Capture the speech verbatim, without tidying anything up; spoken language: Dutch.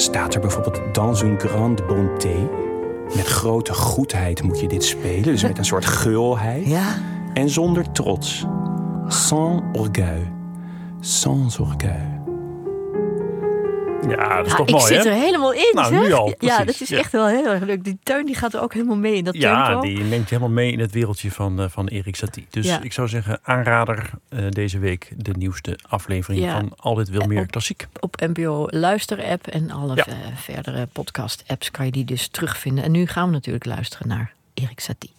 staat er bijvoorbeeld dans une grande bonté. Met grote goedheid moet je dit spelen. Dus met een soort gulheid. Ja. En zonder trots. Sans orgueil. Sans orgueil. Ja, dat is Ja, toch ik mooi, zit hè? er helemaal in, Nou, zeg. nu al, Ja, precies, dat is ja. echt wel heel erg leuk. Die Teun die gaat er ook helemaal mee in dat Ja, tempo. die neemt je helemaal mee in het wereldje van, uh, van Erik Satie. Dus Ja. ik zou zeggen, aanrader uh, deze week de nieuwste aflevering Ja. van Altijd Wil Meer Op- Klassiek. Op N P O Luister-app en alle Ja. uh, verdere podcast-apps kan je die dus terugvinden. En nu gaan we natuurlijk luisteren naar Erik Satie.